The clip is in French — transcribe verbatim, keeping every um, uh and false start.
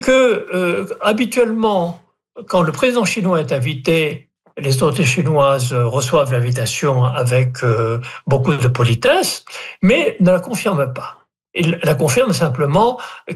que euh, habituellement, quand le président chinois est invité, les autorités chinoises reçoivent l'invitation avec euh, beaucoup de politesse, mais ne la confirment pas. Ils la confirment simplement